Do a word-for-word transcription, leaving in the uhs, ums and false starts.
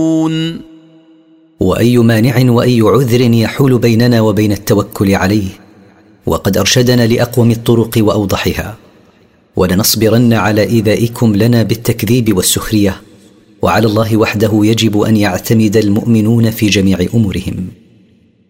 وأي مانع وأي عذر يحول بيننا وبين التوكل عليه؟ وقد أرشدنا لأقوم الطرق وأوضحها. ولنصبرن على إيذائكم لنا بالتكذيب والسخرية، وعلى الله وحده يجب أن يعتمد المؤمنون في جميع أمورهم.